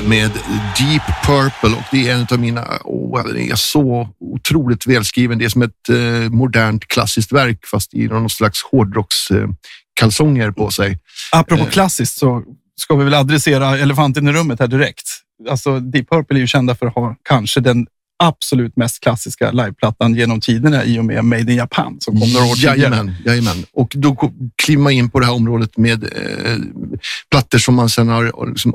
med Deep Purple, och det är en av mina, det är så otroligt välskriven. Det är som ett modernt klassiskt verk fast i någon slags hårdrockskalsonger på sig. Apropå klassiskt så ska vi väl adressera elefanten i rummet här direkt. Alltså Deep Purple är ju kända för att ha kanske den absolut mest klassiska liveplattan genom tiderna i och med Made in Japan som kom några år tidigare. Jajamän. Och då kliver man in på det här området med plattor som man sen har liksom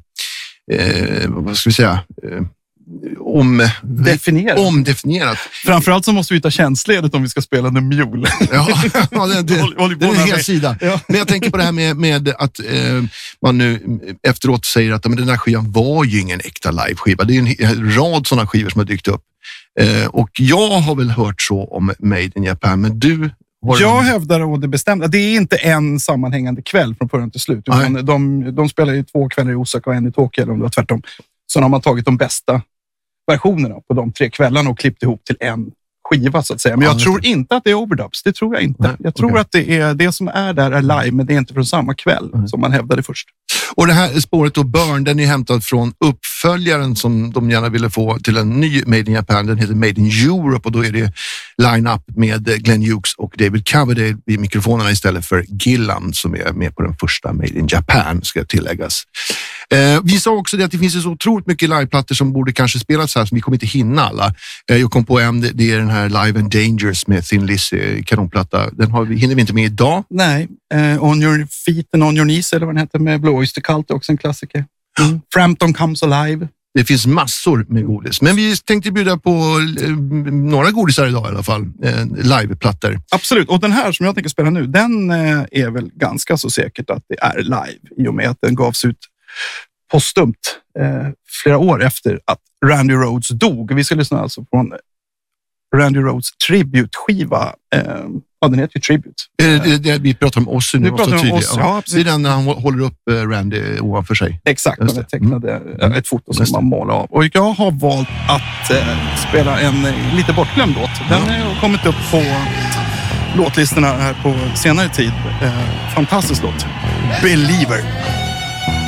omdefinierat. Framförallt så måste vi ta känsledet om vi ska spela The Mule. Ja, det är en hel sida. Ja. Men jag tänker på det här med att man nu efteråt säger att men den här skivan var ju ingen äkta liveskiva. Det är en rad sådana skivor som har dykt upp. Och jag har väl hört så om Made in Japan, men du... Jag hävdar och det bestämda. Det är inte en sammanhängande kväll från början till slut. Utan de spelar ju 2 kvällar i Osaka och en i Tokyo, eller om det var tvärtom. Så har man tagit de bästa versionerna på de 3 kvällarna och klippt ihop till en skiva så att säga. Men jag tror inte att det är overdubs. Det tror jag inte. Nej, jag tror att det är det som är där är live, men det är inte från samma kväll som man hävdade först. Och det här spåret då, Burn, den är hämtad från uppföljaren som de gärna ville få till en ny Made in Japan. Den heter Made in Europe, och då är det line-up med Glenn Hughes och David Coverdale vid mikrofonerna istället för Gillan som är med på den första Made in Japan, ska tilläggas. Vi sa också det att det finns så otroligt mycket liveplattor som borde kanske spelas här, som vi kommer inte hinna alla. Jag kom på en, det är den här Live and Dangerous med Thin Lizzy, kanonplatta. Den hinner vi inte med idag. Nej, On Your Feet and On Your Knees eller vad den heter med Blue Oyster Cult är också en klassiker. Frampton Comes Alive. Det finns massor med godis. Men vi tänkte bjuda på några godisar idag i alla fall. Liveplattor. Absolut. Och den här som jag tänker spela nu, den är väl ganska så säkert att det är live. I och med att den gavs ut postumt flera år efter att Randy Rhoads dog. Vi ska lyssna alltså på en Randy Rhoads tribute-skiva. Ja, den heter ju Tribute. Vi pratar om oss nu. Ja, det är den när han håller upp Randy ovanför sig. Exakt, han tecknade ett foto som man målar av. Och jag har valt att spela en lite bortglömd låt. Den har kommit upp på låtlistorna här på senare tid. Fantastisk låt. Believer.